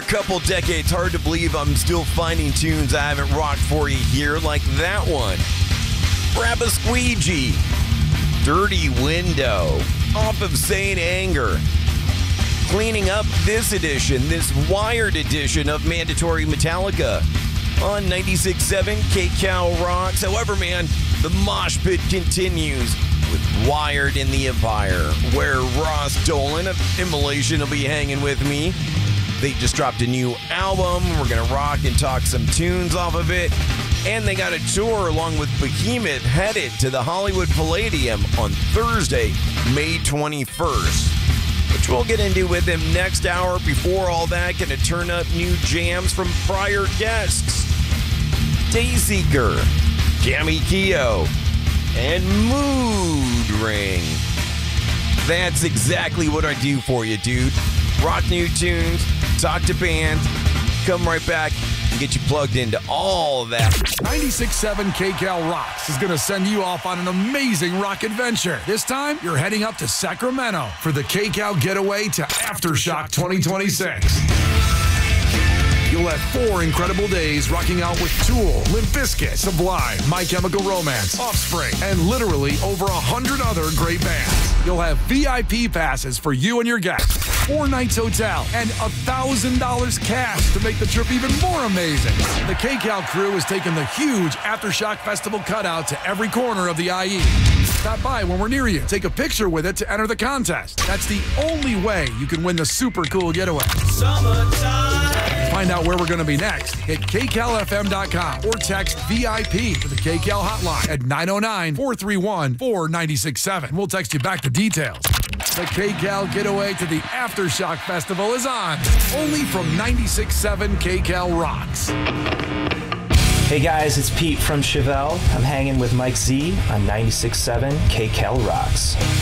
couple decades, hard to believe I'm still finding tunes I haven't rocked for you here, like that one. Grab a Squeegee. Dirty Window. Off of Saint Anger. Cleaning up this edition, this Wired edition of Mandatory Metallica on 96.7 KCal Rocks. However, man, the mosh pit continues with Wired in the Empire, where Ross Dolan of Immolation will be hanging with me. They just dropped a new album. We're going to rock and talk some tunes off of it. And they got a tour along with Behemoth headed to the Hollywood Palladium on Thursday, May 21st, which we'll get into with them next hour. Before all that, going to turn up new jams from prior guests. Dayseeker, Jamie Keogh, and Mood Ring. That's exactly what I do for you, dude. Rock new tunes, talk to bands, come right back and get you plugged into all of that. 96.7 KCal Rocks is going to send you off on an amazing rock adventure. This time, you're heading up to Sacramento for the KCal Getaway to Aftershock 2026. You'll have 4 incredible days rocking out with Tool, Limp Bizkit, Sublime, My Chemical Romance, Offspring, and literally over 100 other great bands. You'll have VIP passes for you and your guests, 4 nights hotel, and $1,000 cash to make the trip even more amazing. The KCal crew is taking the huge Aftershock Festival cutout to every corner of the IE. Stop by when we're near you. Take a picture with it to enter the contest. That's the only way you can win the super cool getaway. Summertime. Find out where we're going to be next. Hit KCalFM.com or text VIP to the KCal hotline at 909-431-4967. We'll text you back the details. The KCal Getaway to the Aftershock Festival is on. Only from 96.7 KCal Rocks. Hey guys, it's Pete from Chevelle. I'm hanging with Mike Z on 96.7 KCal Rocks.